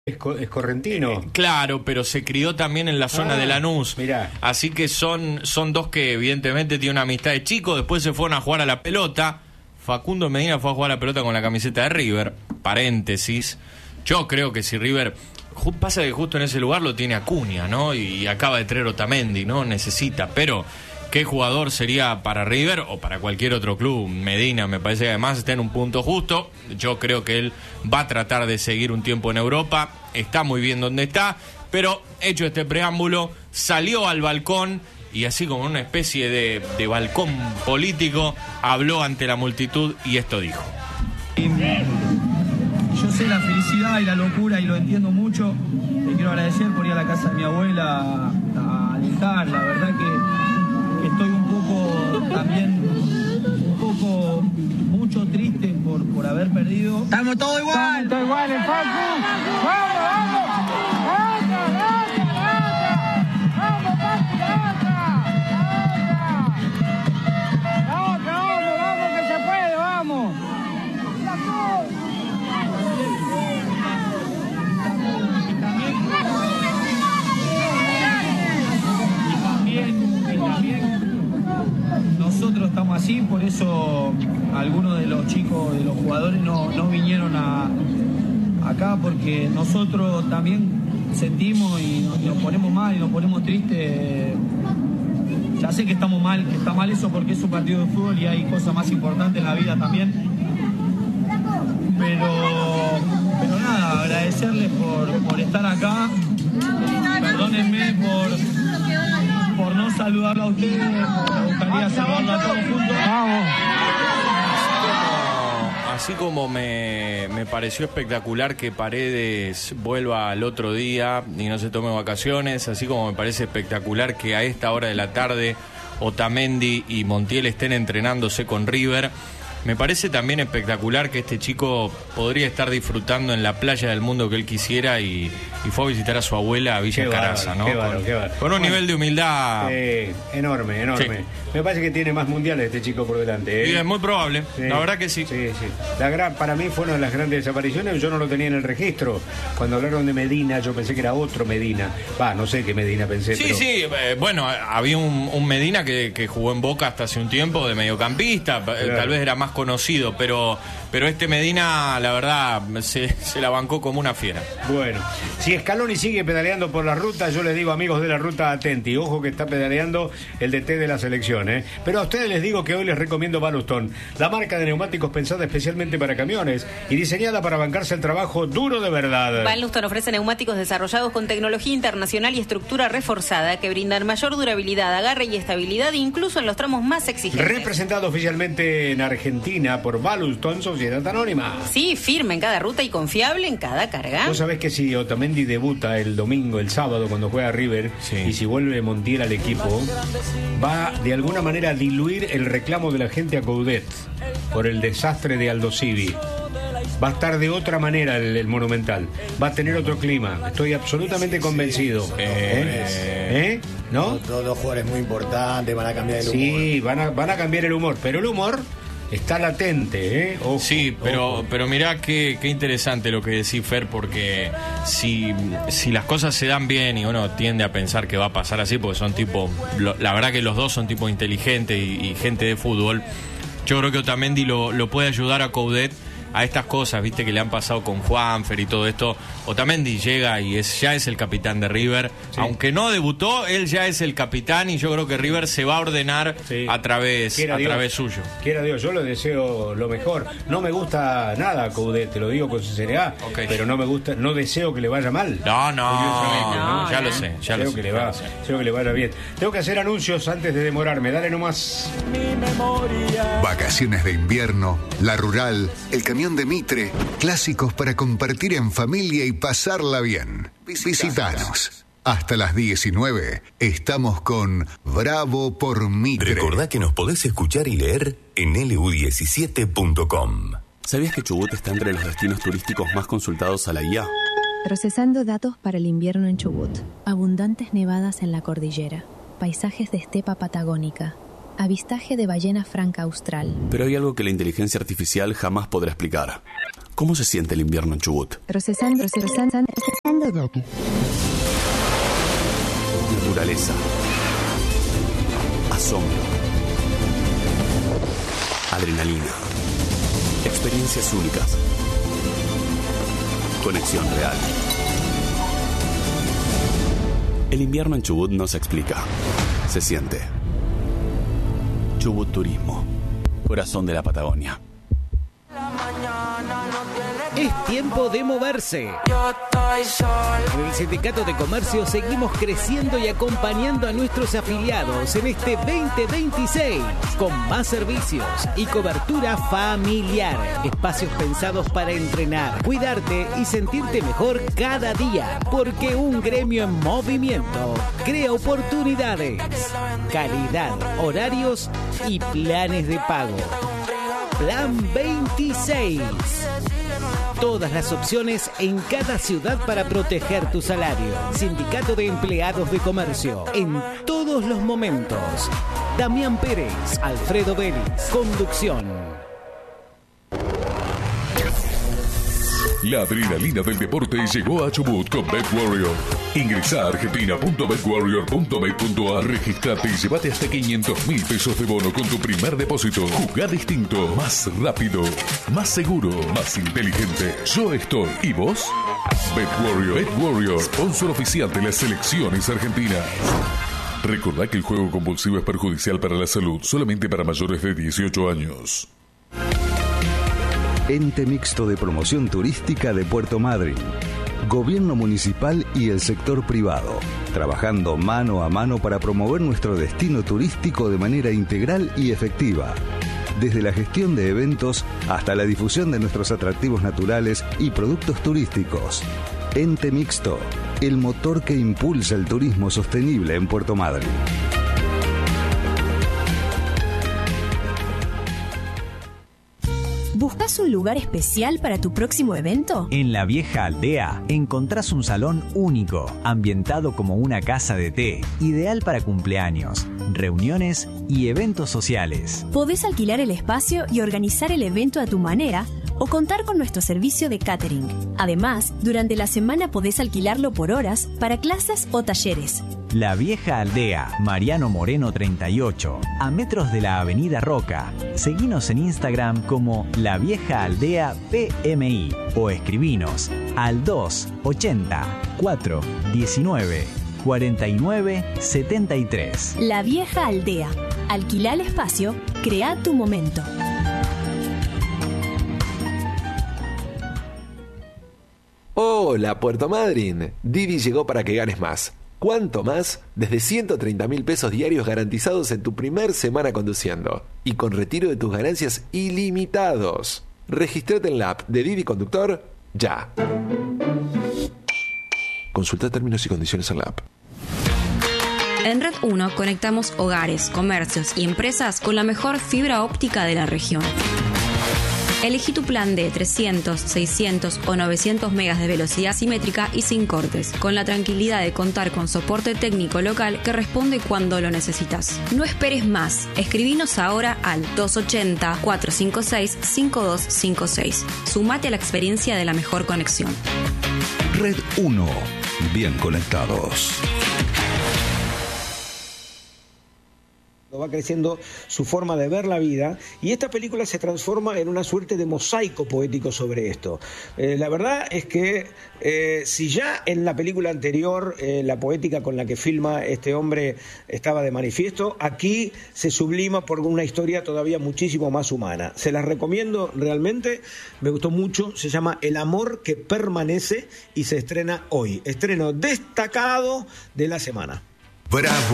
Es correntino. Claro, pero se crió también en la zona de Lanús. Mirá. Así que son dos que evidentemente tienen una amistad de chico. Después se fueron a jugar a la pelota. Facundo Medina fue a jugar a la pelota con la camiseta de River. Paréntesis. Yo creo que si River... Pasa que justo en ese lugar lo tiene Acuña, ¿no? Y acaba de traer Otamendi, ¿no? Necesita, pero... ¿Qué jugador sería para River o para cualquier otro club? Medina me parece que además está en un punto justo. Yo creo que él va a tratar de seguir un tiempo en Europa. Está muy bien donde está. Pero hecho este preámbulo, salió al balcón y así como una especie de balcón político, habló ante la multitud y esto dijo. Yo sé la felicidad y la locura y lo entiendo mucho. Te quiero agradecer por ir a la casa de mi abuela a alentar. La verdad que estoy un poco también, mucho triste por haber perdido. Estamos todos igual. Estamos todos iguales, Facu. ¡Vamos, vamos! Nosotros estamos así, por eso algunos de los chicos, de los jugadores no vinieron acá, porque nosotros también sentimos y nos ponemos mal y nos ponemos tristes. Ya sé que estamos mal, que está mal eso porque es un partido de fútbol y hay cosas más importantes en la vida también. Pero nada, agradecerles por estar acá. Perdónenme por no saludarlo a ustedes, me gustaría saludarlo a todos juntos. Vamos. Así como me pareció espectacular que Paredes vuelva al otro día y no se tome vacaciones, así como me parece espectacular que a esta hora de la tarde Otamendi y Montiel estén entrenándose con River. Me parece también espectacular que este chico podría estar disfrutando en la playa del mundo que él quisiera y fue a visitar a su abuela a Villa Caraza, ¿no? Qué bárbaro. Con un nivel de humildad enorme. Sí. Me parece que tiene más mundiales este chico por delante. Y es muy probable, sí. La verdad que sí. Sí. Para mí fue una de las grandes desapariciones, yo no lo tenía en el registro. Cuando hablaron de Medina, yo pensé que era otro Medina. No sé qué Medina pensé. Sí, bueno, había un Medina que jugó en Boca hasta hace un tiempo de mediocampista, claro. Tal vez era más conocido, pero este Medina, la verdad, se la bancó como una fiera. Bueno, si Scaloni sigue pedaleando por la ruta, yo les digo, amigos de la ruta, atenti, ojo que está pedaleando el DT de la selección, Pero a ustedes les digo que hoy les recomiendo Ballustone, la marca de neumáticos pensada especialmente para camiones y diseñada para bancarse el trabajo duro de verdad. Ballustone ofrece neumáticos desarrollados con tecnología internacional y estructura reforzada que brindan mayor durabilidad, agarre y estabilidad, incluso en los tramos más exigentes. Representado oficialmente en Argentina por Ballustone, Sociedad Anónima. Sí, firme en cada ruta y confiable en cada carga. Vos sabés que si Otamendi debuta el domingo, el sábado, cuando juega River, sí, y si vuelve Montiel al equipo, va de alguna manera a diluir el reclamo de la gente a Coudet por el desastre de Aldo Civi. Va a estar de otra manera el Monumental. Va a tener otro clima. Estoy absolutamente convencido. ¿No? Todos los jugadores muy importantes van a cambiar el humor. Sí, van a cambiar el humor. Pero el humor está latente, Ojo, sí, pero mirá qué interesante lo que decís, Fer, porque si las cosas se dan bien y uno tiende a pensar que va a pasar así, porque son la verdad que los dos son tipos inteligentes y gente de fútbol, yo creo que Otamendi lo puede ayudar a Coudet a estas cosas, viste, que le han pasado con Juanfer y todo esto. Otamendi llega y ya es el capitán de River, sí. Aunque no debutó, él ya es el capitán y yo creo que River se va a ordenar, sí, a través suyo. Quiera Dios, yo le deseo lo mejor. No me gusta nada Coudet, te lo digo con sinceridad, okay, pero no me gusta, no deseo que le vaya mal. No, ya lo sé. Deseo que le vaya bien. Tengo que hacer anuncios antes de demorarme, dale nomás. Vacaciones de invierno, la rural, el camión de Mitre, clásicos para compartir en familia y pasarla bien. Visítanos. Hasta las 19 estamos con Bravo por Mitre. Recordá que nos podés escuchar y leer en lu17.com. ¿Sabías que Chubut está entre los destinos turísticos más consultados a la IA? Procesando datos para el invierno en Chubut. Abundantes nevadas en la cordillera. Paisajes de estepa patagónica. Avistaje de ballena franca austral. Pero hay algo que la inteligencia artificial jamás podrá explicar. ¿Cómo se siente el invierno en Chubut? Procesando datos. Naturaleza. Asombro. Adrenalina. Experiencias únicas. Conexión real. El invierno en Chubut no se explica. Se siente. Chubut Turismo. Corazón de la Patagonia. Es tiempo de moverse. En el Sindicato de Comercio seguimos creciendo y acompañando a nuestros afiliados en este 2026 con más servicios y cobertura familiar. Espacios pensados para entrenar, cuidarte y sentirte mejor cada día. Porque un gremio en movimiento crea oportunidades, calidad, horarios y planes de pago. Plan 26. Todas las opciones en cada ciudad para proteger tu salario. Sindicato de Empleados de Comercio. En todos los momentos. Damián Pérez, Alfredo Vélez. Conducción. La adrenalina del deporte llegó a Chubut con BetWarrior. Ingresa a argentina.betwarrior.bet.ar, registrate y llévate hasta 500.000 pesos de bono con tu primer depósito. Jugá distinto, más rápido, más seguro, más inteligente. Yo estoy. ¿Y vos? BetWarrior, sponsor oficial de las selecciones argentinas. Recordá que el juego compulsivo es perjudicial para la salud, solamente para mayores de 18 años. Ente Mixto de Promoción Turística de Puerto Madryn. Gobierno municipal y el sector privado, trabajando mano a mano para promover nuestro destino turístico de manera integral y efectiva. Desde la gestión de eventos hasta la difusión de nuestros atractivos naturales y productos turísticos. Ente Mixto, el motor que impulsa el turismo sostenible en Puerto Madryn. ¿Buscas un lugar especial para tu próximo evento? En La Vieja Aldea encontrás un salón único, ambientado como una casa de té, ideal para cumpleaños, reuniones y eventos sociales. Podés alquilar el espacio y organizar el evento a tu manera o contar con nuestro servicio de catering. Además, durante la semana podés alquilarlo por horas para clases o talleres. La Vieja Aldea, Mariano Moreno 38, a metros de la Avenida Roca. Seguinos en Instagram como La Vieja Aldea PMI o escribinos al 280 419 49 73. La Vieja Aldea. Alquila el espacio, crea tu momento. Hola Puerto Madryn, Didi llegó para que ganes más. ¿Cuánto más? Desde 130.000 pesos diarios garantizados en tu primer semana conduciendo y con retiro de tus ganancias ilimitados. Regístrate en la app de Didi Conductor ya. Consulta términos y condiciones en la app. En Red 1 conectamos hogares, comercios y empresas con la mejor fibra óptica de la región. Elegí tu plan de 300, 600 o 900 megas de velocidad simétrica y sin cortes, con la tranquilidad de contar con soporte técnico local que responde cuando lo necesitas. No esperes más. Escribinos ahora al 280-456-5256. Sumate a la experiencia de la mejor conexión. Red 1. Bien conectados. Va creciendo su forma de ver la vida y esta película se transforma en una suerte de mosaico poético sobre esto. La verdad es que si ya en la película anterior la poética con la que filma este hombre estaba de manifiesto, aquí se sublima por una historia todavía muchísimo más humana. Se las recomiendo realmente, me gustó mucho, se llama El amor que permanece y se estrena hoy. Estreno destacado de la semana. Bravo.